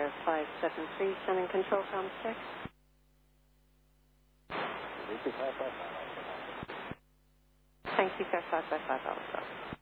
Air 573, sending control com 6. Thank you, Air 555 Alpha.